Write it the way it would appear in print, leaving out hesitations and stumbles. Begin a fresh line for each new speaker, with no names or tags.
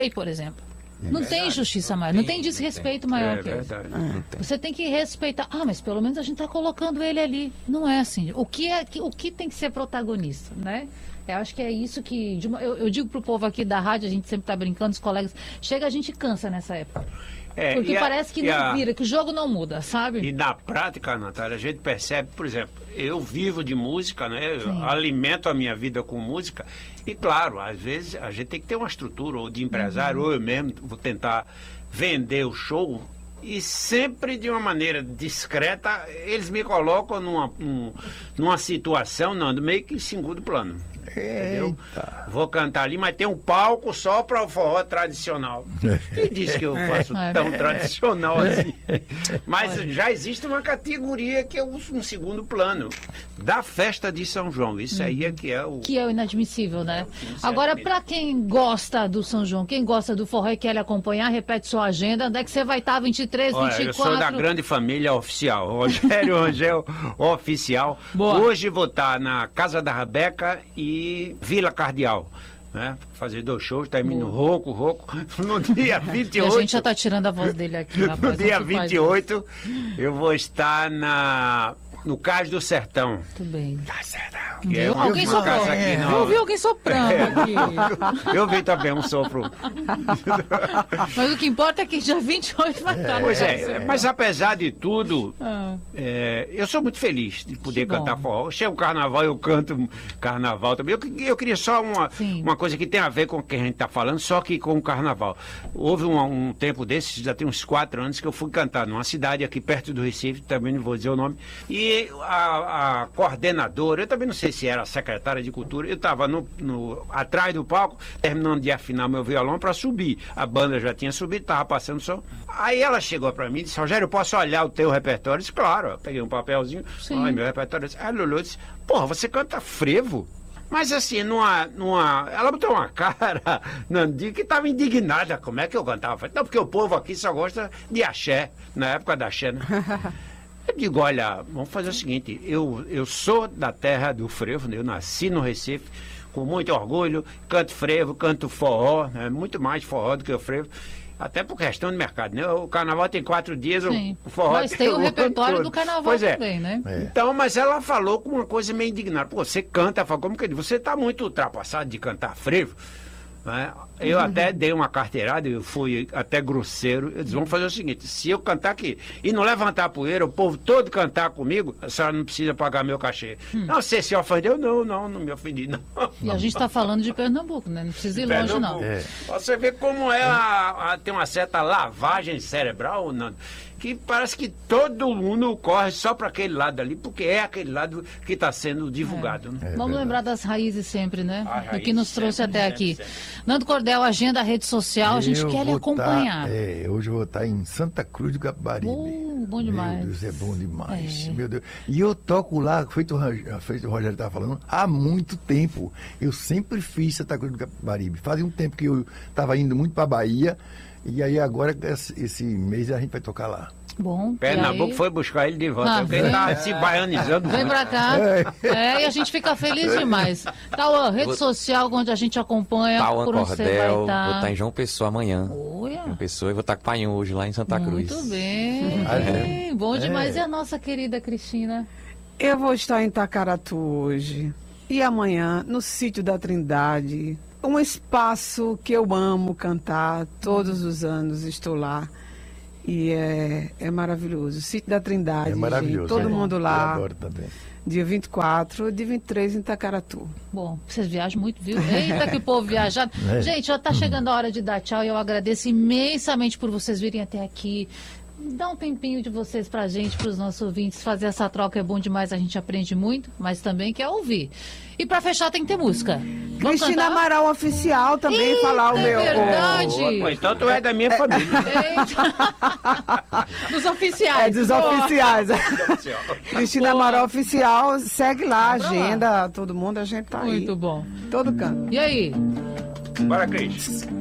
por exemplo. Não tem justiça maior, não tem desrespeito maior que esse. Você tem que respeitar. Ah, mas pelo menos a gente está colocando ele ali. Não é assim. O que tem que ser protagonista, né? Eu acho que é isso que... Eu digo pro povo aqui da rádio, a gente sempre está brincando, os colegas... Chega, a gente cansa nessa época. Porque parece que não vira, que o jogo não muda, sabe?
E na prática, Natália, a gente percebe, por exemplo, eu vivo de música, né? Eu alimento a minha vida com música. E claro, às vezes a gente tem que ter uma estrutura, ou de empresário, ou eu mesmo vou tentar vender o show. E sempre de uma maneira discreta, eles me colocam numa situação, meio que em segundo plano. Entendeu? Vou cantar ali, mas tem um palco só para o forró tradicional. Quem disse que eu faço tão tradicional assim? Mas já existe uma categoria que é um segundo plano da festa de São João. Isso aí é que é o...
Que é o inadmissível, né? Agora, para quem gosta do São João, quem gosta do forró e quer lhe acompanhar, repete sua agenda. Onde é que você vai estar? 23, 24?
Eu sou da grande família oficial. Rogério Rangel Oficial.
Boa.
Hoje vou estar na Casa da Rabeca e Vila Cardeal, né? Fazer 2 shows, termino rouco. No dia 28...
E a gente já está tirando a voz dele aqui, rapaz.
No dia 28, eu vou estar no Cais do Sertão.
Muito bem.
Que é
alguém soprou. Eu ouvi alguém soprando aqui.
Eu vi também um sopro.
Mas o que importa é que dia 28 vai estar.
Pois mas apesar de tudo, eu sou muito feliz de poder cantar forró. Chega o carnaval, eu canto carnaval também. Eu queria só uma coisa que tem a ver com o que a gente está falando, só que com o carnaval. Houve um tempo desses, já tem uns 4 anos, que eu fui cantar numa cidade aqui perto do Recife, também não vou dizer o nome, e a coordenadora, eu também não sei se era a secretária de cultura, eu estava atrás do palco, terminando de afinar meu violão para subir. A banda já tinha subido, estava passando som. Aí ela chegou para mim e disse: Rogério, eu posso olhar o teu repertório? Eu disse: claro. Eu peguei um papelzinho, olha meu repertório. Aí Lulu disse: porra, você canta frevo? Mas assim, ela botou uma cara, Nandi, que estava indignada. Como é que eu cantava? Não, porque o povo aqui só gosta de axé, na época da axé, né? Eu digo: olha, vamos fazer o seguinte, eu sou da terra do frevo, né? Eu nasci no Recife, com muito orgulho, canto frevo, canto forró, né? Muito mais forró do que o frevo, até por questão de mercado, né? O carnaval tem 4 dias, o forró
mas tem o repertório do carnaval também, né?
Então, mas ela falou com uma coisa meio indignada. Pô, você canta, como que você está muito ultrapassado de cantar frevo, né? Eu até dei uma carteirada, eu fui até grosseiro. Eu disse: vamos fazer o seguinte, se eu cantar aqui e não levantar a poeira, o povo todo cantar comigo, a senhora não precisa pagar meu cachê. Não, você se ofendeu? Não me ofendi, não.
E a gente está falando de Pernambuco, né? Não precisa ir longe, não.
Você vê como tem uma certa lavagem cerebral, Nando, que parece que todo mundo corre só para aquele lado ali, porque é aquele lado que está sendo divulgado. Né?
Vamos lembrar das raízes sempre, né? Do que nos trouxe até aqui. Nando Cordel, agenda, rede social, a gente quer lhe acompanhar.
Hoje eu vou estar em Santa Cruz do Capibaribe.
Bom demais.
Meu Deus, é bom demais. Meu Deus. E eu toco lá, feito o Rogério estava falando, há muito tempo. Eu sempre fiz Santa Cruz do Capibaribe. Fazia um tempo que eu estava indo muito para a Bahia. E aí agora, esse mês, a gente vai tocar lá.
Bom,
Pernambuco foi buscar ele de volta, porque ele tá se baianizando.
Vem pra cá. E a gente fica feliz demais. Tauan, rede social, onde a gente acompanha.
Tauan
por onde
Cordel,
você vai
vou estar em João Pessoa amanhã. João Pessoa, e vou estar com o Painho hoje lá em Santa Cruz.
Muito bem. Bom demais. E a nossa querida Cristina?
Eu vou estar em Itacaratu hoje. E amanhã, no Sítio da Trindade. Um espaço que eu amo cantar. Todos os anos estou lá. E é maravilhoso. Sítio da Trindade,
é maravilhoso,
gente, todo mundo lá.
Eu adoro também.
Dia 24, dia 23 em Itacaratu.
Bom, vocês viajam muito, viu? Eita, que povo viajado. Gente, já está chegando a hora de dar tchau e eu agradeço imensamente por vocês virem até aqui. Dá um tempinho de vocês pra gente, pros nossos ouvintes. Fazer essa troca é bom demais, a gente aprende muito, mas também quer ouvir. E pra fechar tem que ter música. Vamos
Cristina
cantar?
Amaral Oficial também. Falar o meu.
É verdade.
Então tu é da minha família.
Dos oficiais.
Dos oficiais. Cristina Amaral Oficial, segue lá a agenda, todo mundo, a gente tá aí.
Muito bom.
Todo canto.
E aí?
Bora, Cris.